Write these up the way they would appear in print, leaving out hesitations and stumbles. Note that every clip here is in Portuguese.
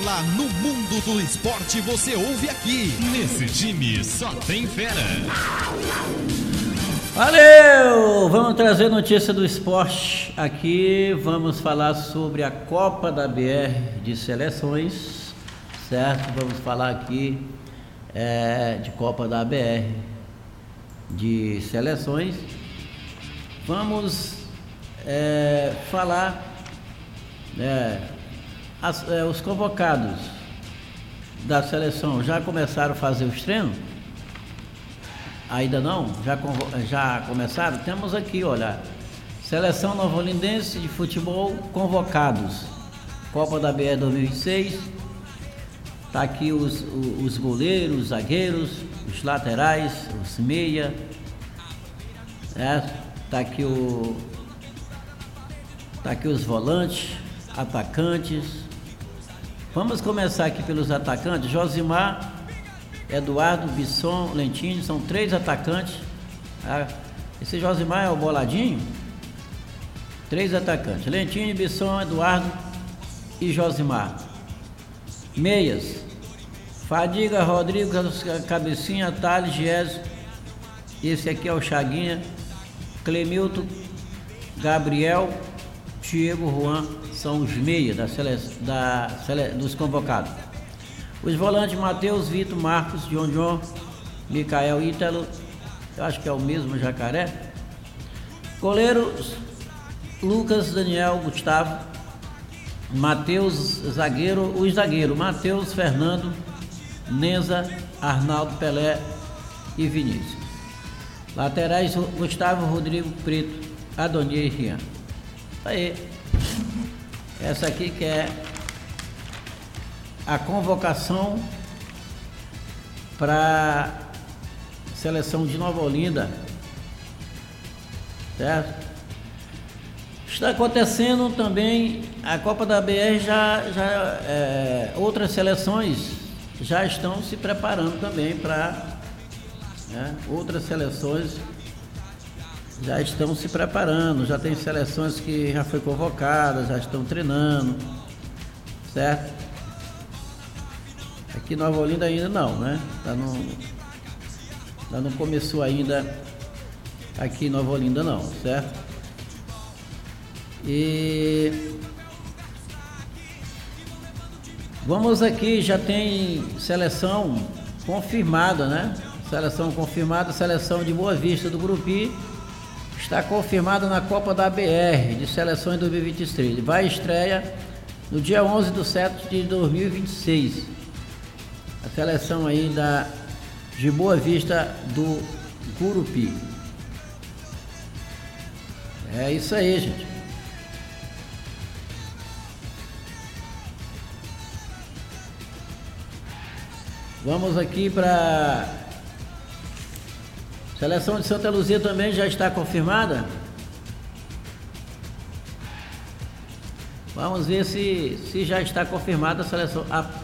bola no mundo do esporte você ouve aqui. Nesse time só tem fera. Valeu! Vamos trazer notícia do esporte aqui. Vamos falar sobre a Copa da BR de seleções, certo? Vamos falar aqui de Copa da BR de seleções. Vamos falar os convocados da seleção já começaram a fazer os treinos? Ainda não? Já começaram? Temos aqui, olha, Seleção Nova-Olindense de Futebol convocados, Copa da BR 2026. Tá aqui os goleiros, os zagueiros, os laterais, os meia, tá aqui os volantes, atacantes. Vamos começar aqui pelos atacantes. Josimar, Eduardo, Bisson, Lentini, são 3 atacantes. Esse Josimar é o boladinho. 3 atacantes: Lentini, Bisson, Eduardo e Josimar. Meias: Fadiga, Rodrigo, Cabecinha, Thales, Giésio. Esse aqui é o Chaguinha, Clemilton, Gabriel, Diego, Juan. São os meias dos convocados. Os volantes: Matheus, Vitor, Marcos, John, Micael, Ítalo, eu acho que é o mesmo Jacaré. Goleiros: Lucas, Daniel, Gustavo, Matheus, zagueiro, os zagueiros: Matheus, Fernando, Nenza, Arnaldo, Pelé e Vinícius. Laterais: Gustavo, Rodrigo, Preto, Adonier e Rian. Aí, essa aqui que é a convocação para seleção de Nova Olinda, certo? Está acontecendo também a Copa da BR, outras seleções já estão se preparando também para, outras seleções já estão se preparando, já tem seleções que já foi convocadas, já estão treinando, certo? Aqui em Nova Olinda ainda não, né? Ainda não começou ainda aqui em Nova Olinda não, certo? E vamos aqui, já tem seleção confirmada, né? Seleção confirmada, seleção de Boa Vista do Gurupi está confirmada na Copa da BR de seleções 2023. Vai estreia no dia 11/7 de 2026. A seleção aí de Boa Vista do Gurupi. É isso aí, gente. Vamos aqui para seleção de Santa Luzia, também já está confirmada. Vamos ver se já está confirmada a seleção.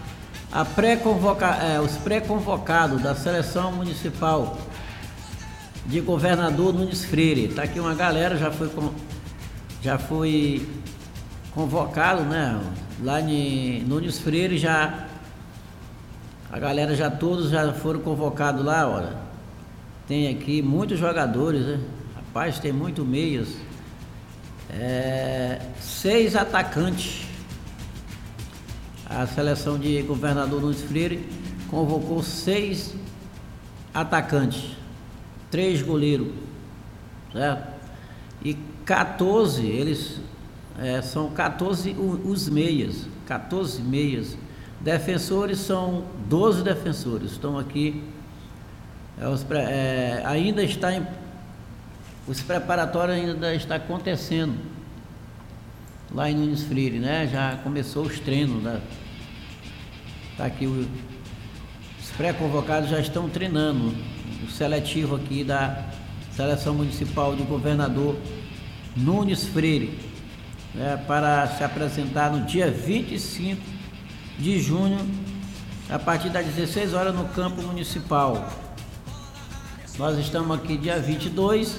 Os pré-convocados da seleção municipal de Governador Nunes Freire. Tá aqui uma galera, já foi convocado, né? Lá em Nunes Freire a galera todos já foram convocados lá, olha. Tem aqui muitos jogadores, né? Rapaz, tem muito meias. 6 atacantes. A seleção de Governador Nunes Freire convocou 6 atacantes, 3 goleiros, certo? E 14, são 14 os meias, 14 meias. Defensores são 12 defensores. Estão aqui. Ainda está os preparatórios ainda está acontecendo lá em Nunes Freire, né? Já começou os treinos, né? Tá aqui os pré-convocados já estão treinando o seletivo aqui da seleção municipal de Governador Nunes Freire, né? Para se apresentar no dia 25 de junho, a partir das 16 horas no campo municipal. Nós estamos aqui dia 22,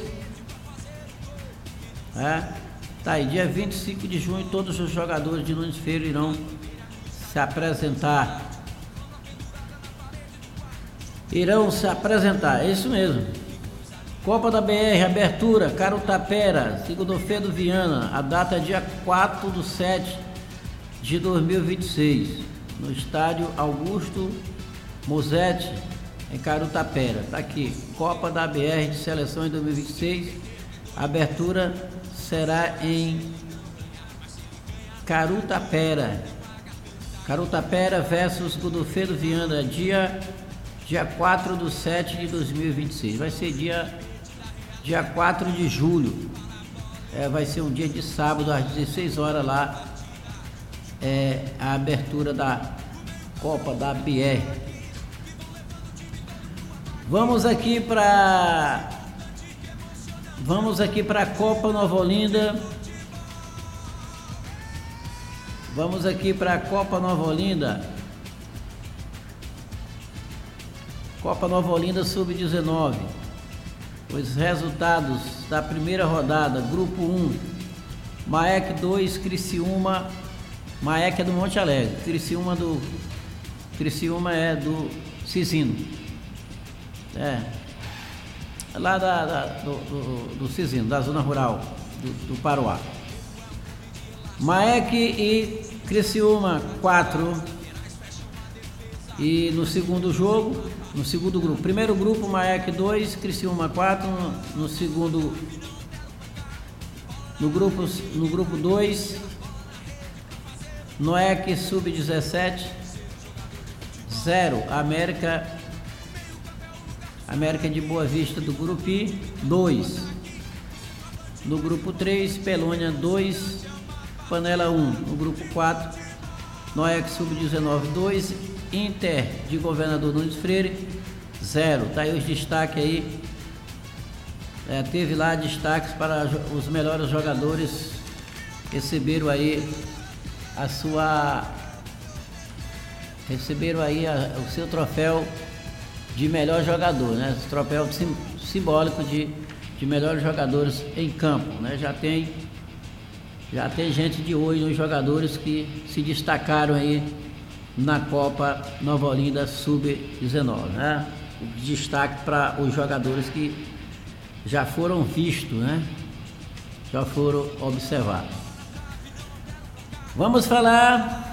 tá aí, dia 25 de junho, todos os jogadores de Nunes Freire irão se apresentar. Irão se apresentar, é isso mesmo. Copa da BR, abertura, Carutapera, Sigudofedo Viana, a data é dia 4/7/2026, no estádio Augusto Mosetti, em Carutapera. Tá aqui, Copa da BR de seleção em 2026, a abertura será em Carutapera. Carutapera versus Godofredo Viana, dia 4/7/2026. Vai ser dia 4 de julho. Vai ser um dia de sábado, às 16 horas lá. A abertura da Copa da BR. Vamos aqui para a Copa Nova Olinda. Vamos aqui para a Copa Nova Olinda. Copa Nova Olinda Sub-19. Os resultados da primeira rodada: Grupo 1, Maek 2, Criciúma. Maek é do Monte Alegre, Criciúma é do Cisino. Lá do Cisino, da zona rural do Paroá. Maek e Criciúma 4. E no segundo jogo, no segundo grupo, primeiro grupo, Maek 2, Criciúma 4. No grupo 2, Noek Sub-17 0, América de Boa Vista do Gurupi 2. No grupo 3, Pelônia 2, Panela 1. No grupo 4, Noek Sub-19 2, Inter de Governador Nunes Freire 0. Tá aí os destaques aí. Teve lá destaques para os melhores jogadores, receberam aí o seu troféu de melhor jogador, né? Esse troféu simbólico de melhores jogadores em campo, né? Já tem gente de olho nos jogadores que se destacaram aí na Copa Nova Olinda Sub-19, né? O destaque para os jogadores que já foram vistos, né? Já foram observados. Vamos falar